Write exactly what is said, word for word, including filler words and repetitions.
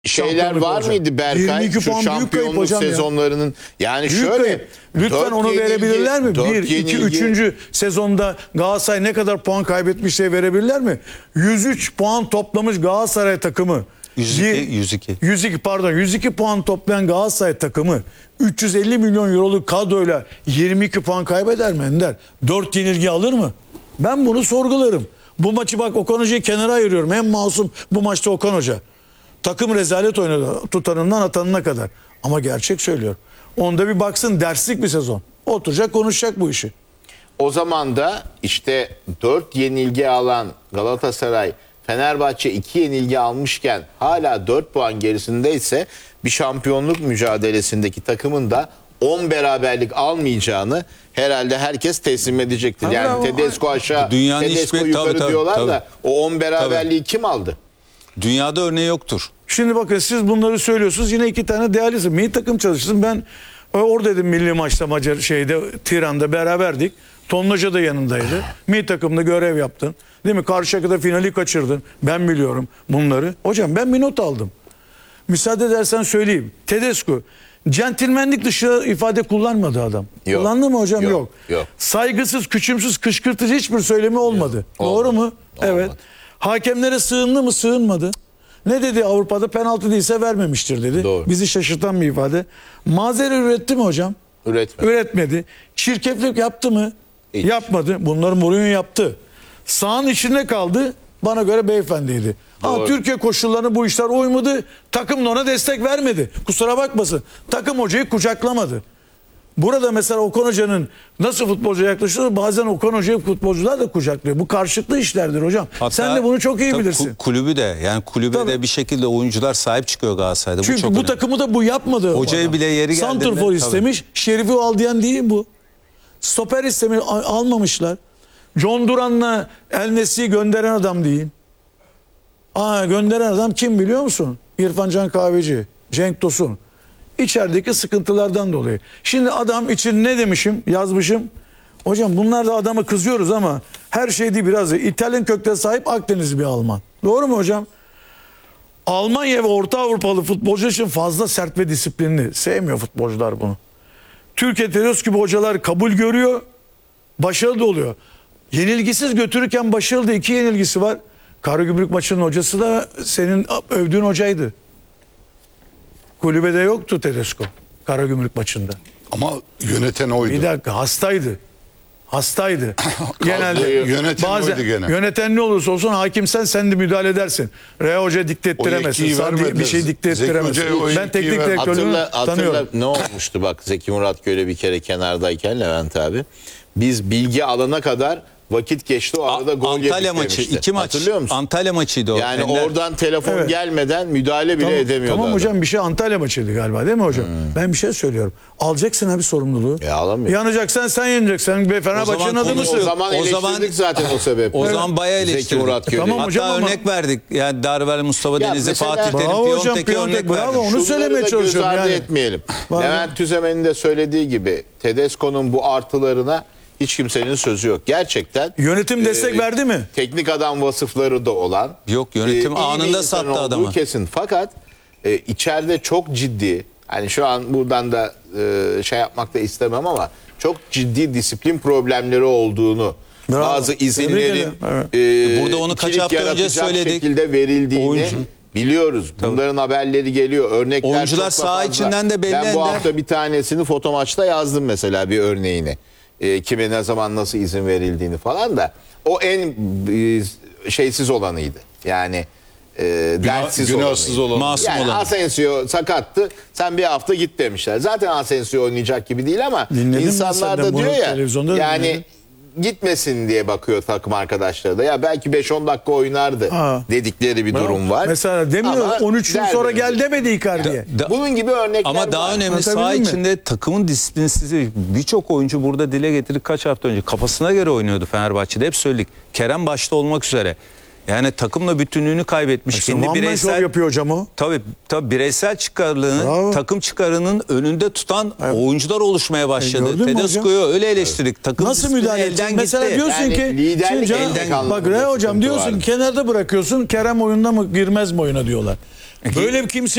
şeyler var hocam. mıydı Berkay? yirmi iki Şu puan büyük kayıp şampiyonluk hocam ya. sezonlarının yani Büyük şöyle kayıp. Lütfen onu yenilgi, verebilirler mi? dört Bir, iki, yenilgi. üçüncü sezonda Galatasaray ne kadar puan kaybetmiş diye verebilirler mi? yüz üç puan toplamış Galatasaray takımı. yüz iki, Bir- yüz iki. yüz iki pardon yüz iki puan toplayan Galatasaray takımı üç yüz elli milyon euroluk kadroyla yirmi iki puan kaybeder mi Ender? dört yenilgi alır mı? Ben bunu sorgularım. Bu maçı bak Okan Hoca'yı kenara ayırıyorum. En masum bu maçta Okan Hoca. Takım rezalet oynadı tutanından atanına kadar. Ama gerçek söylüyorum. Onda bir baksın, derslik bir sezon. Oturacak konuşacak bu işi. O zaman da işte dört yenilgi alan Galatasaray Fenerbahçe iki yenilgi almışken hala dört puan gerisindeyse bir şampiyonluk mücadelesindeki takımın da on beraberlik almayacağını herhalde herkes teslim edecektir. Tabii Yani ama- Tedesco aşağı, Dünyanın Tedesco hiçbir- yukarı tabii, tabii, diyorlar tabii. da o on beraberliği kim aldı? Dünyada örneği yoktur. Şimdi bakın siz bunları söylüyorsunuz. Yine iki tane değerlisi. Milli takım çalışsın. Ben e, oradaydım milli maçta Macar şeyde Tiran'da beraberdik. Tonlaca da yanındaydı. Milli takımda görev yaptın. Değil mi? Karşıyaka'da finali kaçırdın. Ben biliyorum bunları. Hocam ben bir not aldım. Müsaade edersen söyleyeyim. Tedesco centilmenlik dışı ifade kullanmadı adam. Yok. Kullandı mı hocam? Yok, Yok. yok. Saygısız, küçümsüz, kışkırtıcı hiçbir söylemi olmadı. Olmadı. Doğru mu? Evet. Olmadı. Hakemlere sığındı mı? Sığınmadı. Ne dedi? Avrupa'da penaltı değilse vermemiştir dedi. Doğru. Bizi şaşırtan bir ifade. Mazeret üretti mi hocam? Üretme. Üretmedi. Çirkeflik yaptı mı? Hiç. Yapmadı. Bunları Mourinho yaptı. Sahanın içinde kaldı. Bana göre beyefendiydi. Ama Doğru. Türkiye koşullarına bu işler uymadı. Takım da ona destek vermedi. Kusura bakmasın. Takım hocayı kucaklamadı. Burada mesela Okan Hoca'nın nasıl futbolcuya yaklaşıyor? Bazen Okan Hoca'yı futbolcular da kucaklıyor. Bu karşılıklı işlerdir hocam. Hatta Sen de bunu çok iyi tabii bilirsin. ku- Kulübü de yani kulübe Tabii. de bir şekilde oyuncular sahip çıkıyor Galatasaray'da. Çünkü bu çok bu önemli. takımı da bu yapmadı. Hocayı adam. bile yeri geldiğinde- Santrfor tabii. istemiş. Şerif'i al diyen değil bu. Stoper istemiş. al- Almamışlar. John Duran'la El Nesli'yi gönderen adam değil. Aa, gönderen adam kim biliyor musun? İrfan Can Kahveci, Cenk Tosun. İçerideki sıkıntılardan dolayı. Şimdi adam için ne demişim, yazmışım. Hocam bunlar da adama kızıyoruz ama her şey değil, biraz da İtalyan kökte sahip Akdenizli bir Alman. Doğru mu hocam? Almanya ve Orta Avrupalı futbolcu için fazla sert ve disiplinli. Sevmiyor futbolcular bunu. Türkiye Tedesco gibi hocalar kabul görüyor. Başarılı da oluyor. Yenilgisiz götürürken başarılı da iki yenilgisi var. Karagümrük maçının hocası da senin övdüğün hocaydı. Kulübede yoktu Tedesco Karagümrük maçında. Ama yöneten oydu. Bir dakika, hastaydı. Hastaydı. Genelde Yöneten bazen oydu gene. yöneten ne olursa olsun hakimsen sen de müdahale edersin. Rea Hoca dikte O ettiremezsin. yetkiyi Sen bir- bir vermediler. şey dikte Zeki ettiremezsin. Hoca'ya o Ben yetkiyi teknik ver- direktörünü Hatırla, hatırla tanıyorum. ne olmuştu bak Zeki Murat Göle bir kere kenardayken Levent abi. Biz bilgi alana kadar vakit geçti, o arada A- gol Antalya yedik maçı demişti. iki maç. Hatırlıyor musun? Antalya maçıydı o. Yani Ender. oradan telefon Evet. gelmeden müdahale bile Tamam, edemiyordu tamam adam. hocam, bir şey Antalya maçıydı galiba değil mi hocam? Ben bir şey söylüyorum. Alacaksın abi sorumluluğu. Ya alamıyor. Yanacaksan sen yeneceksin. Ve Fenerbahçe'nin zaman adını konu- O söyle. zaman O eleştirdik zaman- zaten o sebeple. O zaman bayağı Zeki eleştirdik. Murat Göle'yi. Tamam Hatta hocam ama- örnek verdik. Yani Darvel, Mustafa Ya Denizli, mesela- Fatih Terim, Bravo hocam, Piyontek'e Piyontek, örnek bravo. verdik. Onu Şunları söylemeye da göz çalışıyorum ardı yani. etmeyelim. Var. Levent Tüzemen'in de söylediği gibi Tedesco'nun bu artılarına hiç kimsenin sözü yok. Gerçekten Yönetim destek e, verdi mi? teknik adam vasıfları da olan. Yok, yönetim iyi bir anında insan sattı olduğu adamı. kesin. Fakat e, içeride çok ciddi, hani şu an buradan da e, şey yapmak da istemem ama çok ciddi disiplin problemleri olduğunu, Bravo. bazı Tebrik izinlerin ederim. Evet. e, Burada onu kaç ikilik hafta önce yaratacak söyledik. şekilde verildiğini Oyuncu. biliyoruz. Bunların haberleri geliyor. Örnekler Oyuncular çok da saha fazla. içinden de belli Ben bu eder. hafta bir tanesini foto maçta yazdım mesela, bir örneğini. E, kime ne zaman nasıl izin verildiğini falan da. O en e, şeysiz olanıydı. Yani e, dertsiz günahsız olanıydı. olan. Masum Yani olan. Asensio sakattı. Sen bir hafta git demişler. Zaten Asensio oynayacak gibi değil ama Dinledim ben insanlar senden da bunu, diyor ya, televizyonda da yani dinledim. gitmesin diye bakıyor takım arkadaşları da. Ya belki beş on dakika oynardı Ha. dedikleri bir durum var. Mesela demiyor Ama on üç yıl sonra derdi. gel demedi Icardi'ye. Da- Bunun gibi örnekler Ama daha var. önemli saha Anlatabildim mi? içinde takımın disiplinsizliği. Birçok oyuncu burada dile getirdik kaç hafta önce. Kafasına göre oynuyordu Fenerbahçe'de. Hep söyledik. Kerem başta olmak üzere. Yani takımla bütünlüğünü kaybetmiş. İşte Kendi one man show bireysel yapıyor hocam o. Tabii, tabii bireysel çıkarlığını, Bravo. takım çıkarının önünde tutan oyuncular oluşmaya E, başladı. gördün mü Tedesco'yu öyle eleştirdik. Takım Nasıl disiplini müdahale elden edeceksin? Mesela gitti. diyorsun Yani ki liderlik şimdi Can- elden bak anlamında Rea hocam sıkıntı diyorsun vardı. kenarda bırakıyorsun, Kerem oyunda mı girmez mi oyuna diyorlar. Böyle bir kimse